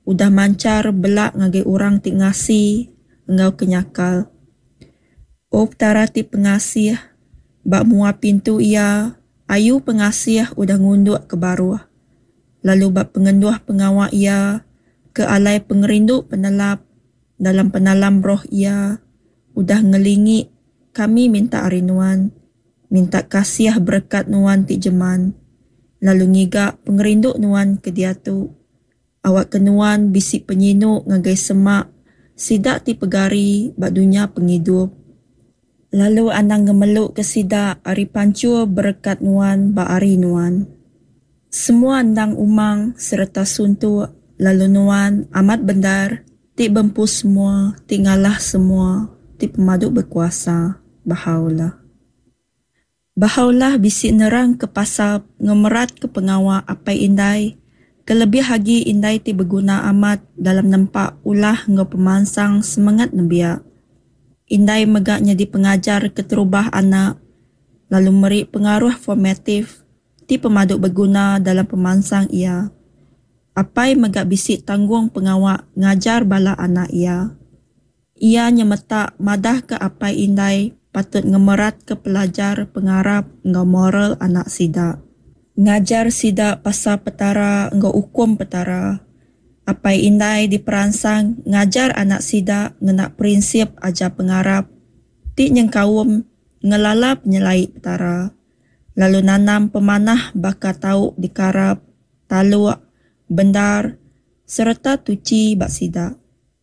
udah mancar belak ngagai orang ti ngasi engau kenyakal. O petara ti pengasih, bak mua pintu ia, ayu pengasih udah ngunduk ke baruah. Lalu bak pengenduah pengawak ia, ke alai pengerindu penelap, dalam penalam roh ia, udah ngelingi kami minta arinuan, minta kasih berkat nuan ti jeman. Lalu ngiga pengerindu nuan ke dia tu, awak kenuan bisik penyinuk ngagai semak, sidak ti pegari bak dunia pengidup. Lalu anang gemeluk ke sidak ari pancur berkat nuan bak ari nuan. Semua andang umang serta suntuk, lalu nuan amat bendar, ti bempu semua, ti ngalah semua, ti pemaduk berkuasa, bahaulah. Bahaulah bisik nerang ke pasal ngemerat ke pengawak apai indai, kelebih hagi indai ti berguna amat dalam nempak ulah ngau pemansang semangat nebiak. Indai megaknya di pengajar keterubah anak, lalu meri pengaruh formatif, ti pemaduk berguna dalam pemansang ia. Apai megak bisik tanggung pengawak ngajar bala anak ia. Ia nyemetak madah ke apai indai patut ngemerat ke pelajar pengarap ngau moral anak sidak. Ngajar sidak pasal petara ngau hukum petara. Apai indai diperansang ngajar anak sidak ngenak prinsip ajar pengarap. Ti nyengkawum ngelala penyelai petara. Lalu nanam pemanah baka tahu dikarap, taluk, bendar, serta tuci bak sidak.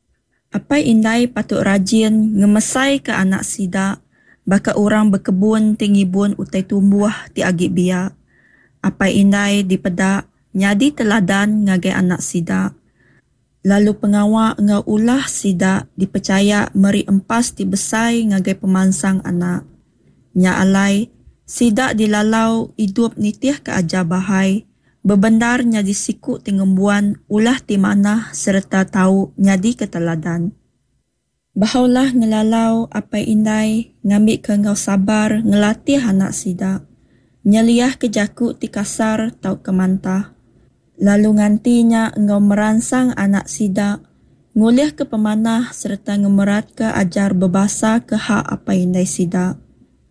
Apai indai patut rajin ngemesai ke anak sidak, baka orang berkebun tingibun utai tumbuh ti agik biak. Apai indai dipedak nyadi teladan ngagai anak sidak. Lalu pengawak ngau ulah sidak dipercaya meri empas ti besai ngagai pemansang anak. Nya alai, sidak dilalau hidup nitih ke ajar bahai, bebendar nyadi siku tingembuan ulah ti manah serta tahu nyadi keteladan. Bahaulah ngelalau apai indai ngambil ke ngau sabar ngelatih anak sidak. Nyeliah ke jaku ti kasar tau kemantah. Lalu ngantinya engkau meransang anak sidak, ngulih ke pemanah serta ngemerat ke ajar berbahasa ke hak apa indai sidak.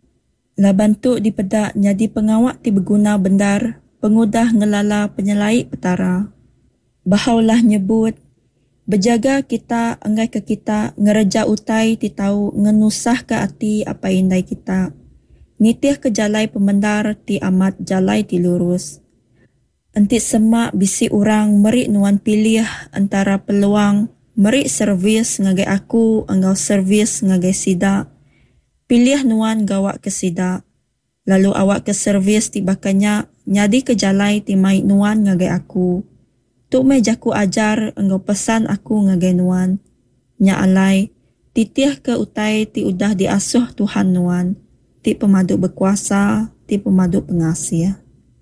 La bantu dipedak nyadi pengawak ti berguna bendar, pengudah ngelala penyelai petara. Bahaulah nyebut, berjaga kita enggai ke kita ngereja utai ti tahu ngenusah ke hati apa indai kita. Nitih ke jalai pemendar ti amat jalai ti lurus. Entik semak bisi orang meri nuan pilih antara peluang meri servis ngagai aku engkau servis ngagai sidak. Pilih nuan gawak ke sidak. Lalu awak ke servis ti bakanya nyadi ke jalai ti mai nuan ngagai aku. Tuk mai jaku ajar engkau pesan aku ngagai nuan. Nya alai titih ke utai ti udah diasuh Tuhan nuan. Ti pemaduk berkuasa, ti pemaduk pengasih.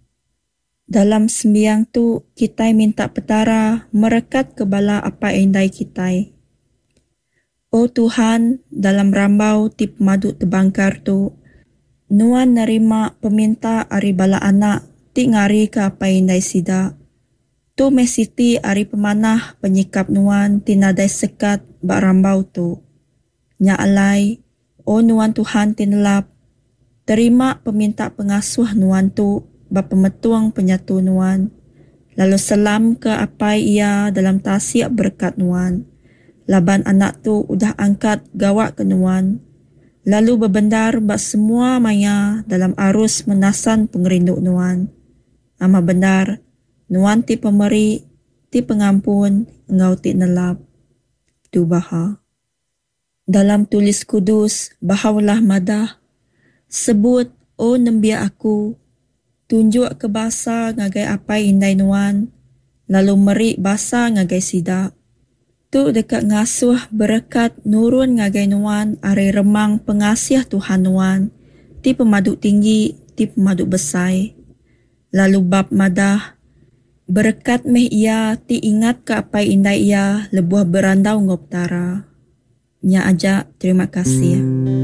Dalam sembiang tu, kita minta petara merekat ke bala apa indai kita. O Tuhan, dalam rambau ti pemaduk terbangkar tu, nuan nerima peminta ari bala anak ti ngari ke apa indai sida. Tu mesiti ari pemanah penyikap nuan ti nadai sekat bak rambau tu. Nya alai, o nuan Tuhan tinelap, terima peminta pengasuh nuan tu, bapa metuang penyatu nuan. Lalu selam ke apa ia dalam tasik berkat nuan. Laban anak tu udah angkat gawak ke nuan. Lalu berbendar bak semua maya dalam arus menasan pengerinduk nuan. Ama benar, nuan ti pemeri, ti pengampun, engau ti nelap. Tu baha. Dalam tulis kudus, bahaulah madah. Sebut, o nembia aku, tunjuk ke bahasa ngagai apa indai nuan, lalu meri bahasa ngagai sidak. Tu dekat ngasuh berkat nurun ngagai nuan ari remang pengasih Tuhan nuan, ti pemaduk tinggi, ti pemaduk besai. Lalu bab madah, berkat meh ia ti ingat ke apa indai ia lebuah berandau ngoptara. Nya ajak terima kasih.